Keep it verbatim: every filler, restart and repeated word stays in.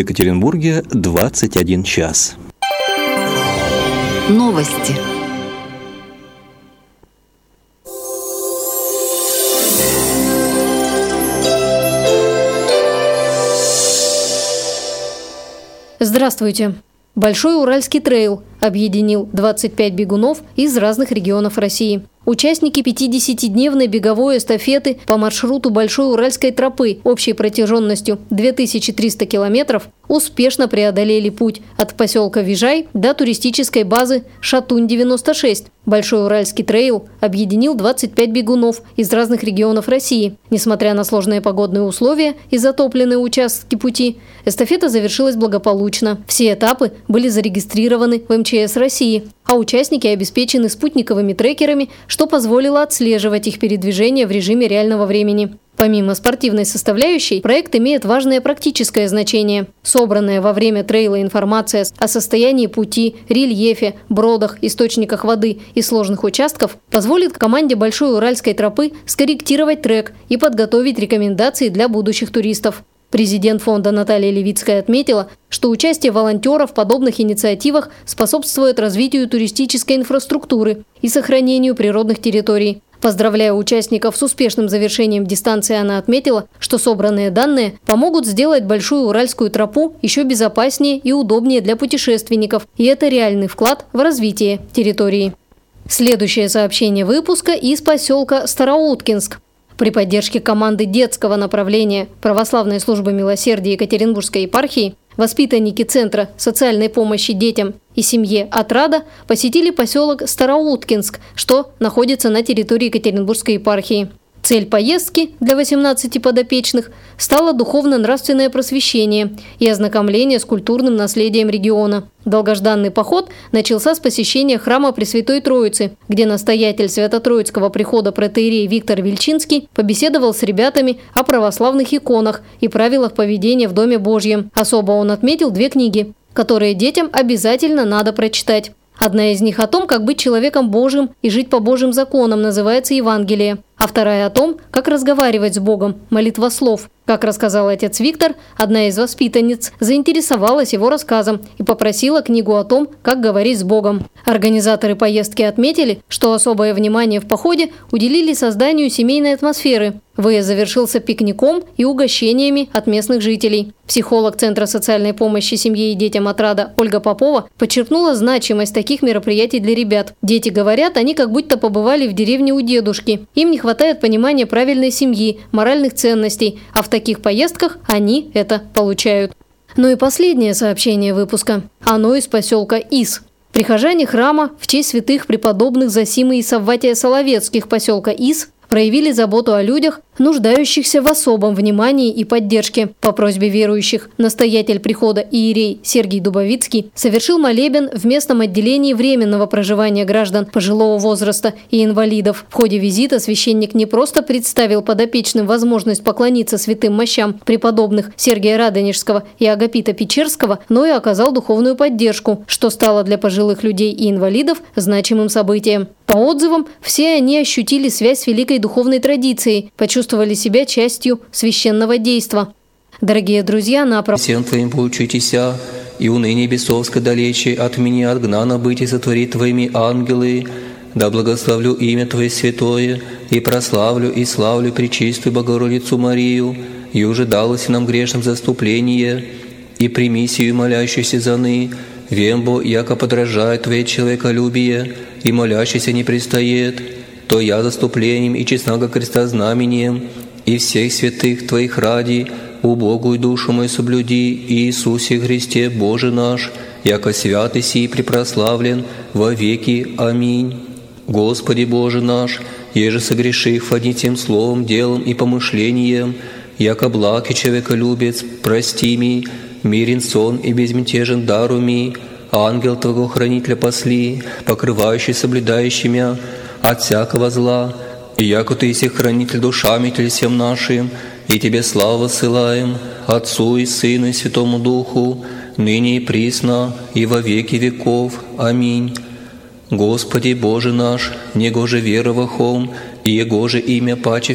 Екатеринбурге двадцать один час. Новости. Здравствуйте! Большой Уральский трейл объединил двадцать пять бегунов из разных регионов России. Участники пятидесятидневной беговой эстафеты по маршруту Большой Уральской тропы общей протяженностью две тысячи триста километров успешно преодолели путь от поселка Вижай до туристической базы Шатунь девяносто шесть. Большой Уральский трейл объединил двадцать пять бегунов из разных регионов России. Несмотря на сложные погодные условия и затопленные участки пути, эстафета завершилась благополучно. Все этапы были зарегистрированы в эм че эс России, а участники обеспечены спутниковыми трекерами, что позволило отслеживать их передвижение в режиме реального времени. Помимо спортивной составляющей, проект имеет важное практическое значение. Собранная во время трейла информация о состоянии пути, рельефе, бродах, источниках воды и сложных участков позволит команде Большой Уральской тропы скорректировать трек и подготовить рекомендации для будущих туристов. Президент фонда Наталья Левицкая отметила, что участие волонтеров в подобных инициативах способствует развитию туристической инфраструктуры и сохранению природных территорий. Поздравляя участников с успешным завершением дистанции, она отметила, что собранные данные помогут сделать Большую Уральскую тропу еще безопаснее и удобнее для путешественников, и это реальный вклад в развитие территории. Следующее сообщение выпуска из поселка Староуткинск. При поддержке команды детского направления Православной службы милосердия Екатеринбургской епархии воспитанники Центра социальной помощи детям и семье «Отрада» посетили поселок Староуткинск, что находится на территории Екатеринбургской епархии. Цель поездки для восемнадцати подопечных стало духовно-нравственное просвещение и ознакомление с культурным наследием региона. Долгожданный поход начался с посещения храма Пресвятой Троицы, где настоятель Свято-Троицкого прихода протоиерей Виктор Вельчинский побеседовал с ребятами о православных иконах и правилах поведения в Доме Божьем. Особо он отметил две книги, которые детям обязательно надо прочитать. Одна из них о том, как быть человеком Божьим и жить по Божьим законам, называется «Евангелие», а вторая о том, как разговаривать с Богом, молитва слов. Как рассказал отец Виктор, одна из воспитанниц заинтересовалась его рассказом и попросила книгу о том, как говорить с Богом. Организаторы поездки отметили, что особое внимание в походе уделили созданию семейной атмосферы. Выезд завершился пикником и угощениями от местных жителей. Психолог Центра социальной помощи семье и детям «Отрада» Ольга Попова подчеркнула значимость таких мероприятий для ребят. Дети говорят, они как будто побывали в деревне у дедушки. Им не хватает понимания правильной семьи, моральных ценностей, а в таких поездках они это получают. Ну и последнее сообщение выпуска. Оно из поселка Ис. Прихожане храма в честь святых преподобных Зосимы и Савватия Соловецких поселка Ис проявили заботу о людях, нуждающихся в особом внимании и поддержке. По просьбе верующих настоятель прихода иерей Сергий Дубовицкий совершил молебен в местном отделении временного проживания граждан пожилого возраста и инвалидов. В ходе визита священник не просто представил подопечным возможность поклониться святым мощам преподобных Сергия Радонежского и Агапита Печерского, но и оказал духовную поддержку, что стало для пожилых людей и инвалидов значимым событием. По отзывам, все они ощутили связь с великой духовной традицией, почувствовали себя частью священного действа. Дорогие друзья, на оправ... Всем Твоим поучитеся, и уныние бесовско далече от меня отгнано быть и сотворит Твоими ангелы. Да благословлю имя Твое святое, и прославлю и славлю пречистую Богородицу Марию, и уже далось нам грешным заступление, и прими сию молящуюся заны, вембо, яко подражает Твое человеколюбие, и молящийся не пристает, то я заступлением и честного креста знамением, и всех святых Твоих ради, убогую душу мою соблюди, Иисусе Христе, Боже наш, яко свят и сий препрославлен во веки. Аминь. Господи Боже наш, еже согрешив одним тем словом, делом и помышлением, яко благ и человеколюбец, прости ми, мирен сон и безмятежен дару ми, ангел Твоего хранителя посли, покрывающий соблюдающий мя от всякого зла, и яко Ты есть хранитель душами телесем нашим, и Тебе славу ссылаем, Отцу и Сыну и Святому Духу, ныне и присно, и во веки веков. Аминь. Господи Боже наш, Него же веровахом, и Его же имя паче